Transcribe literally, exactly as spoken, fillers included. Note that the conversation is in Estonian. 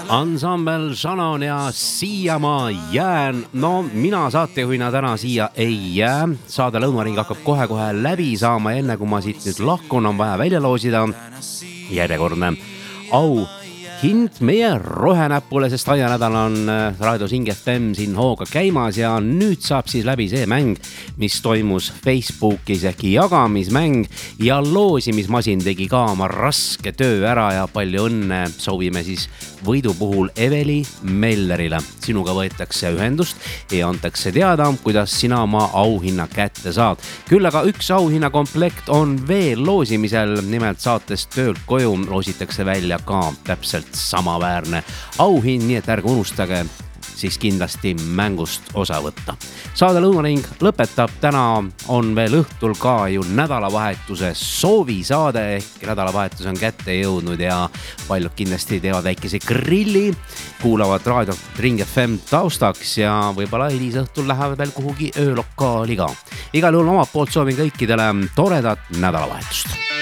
Ansambel Shannon ja siia ma jään. No mina saatejuhina täna siia ei jää. Saade Lõunaring hakkab kohe-kohe läbi saama. Enne kui ma siit nüüd lahkun, on vaja välja loosida järjekordne au hind meie rohenäpule, sest aianädal on Raadio Sing F M siin hooga käimas ja nüüd saab siis läbi see mäng, mis toimus Facebookis ehk jagamismäng ja loosimismasin tegi ka oma raske töö ära ja palju õnne soovime siis võidu puhul Eveli Mellerile. Sinuga võetakse ühendust ja antakse teada, kuidas sina oma auhinna kätte saad. Küll aga üks auhinna komplekt on veel loosimisel, nimelt saatest töölt koju loositakse välja ka täpselt samaväärne auhind, nii et ärge unustage siis kindlasti mängust osa võtta. Saade Lõunaring lõpetab. Täna on veel õhtul ka ju nädalavahetuse soovisaade ehk nädalavahetus on kätte jõudnud ja paljud kindlasti teevad väikese grilli, kuulavad Raadio Ring F M taustaks ja võib-olla hilis õhtul lähevad veel kuhugi öölokaali ka. Igal juhul omalt poolt soovin kõikidele toredat nädalavahetust.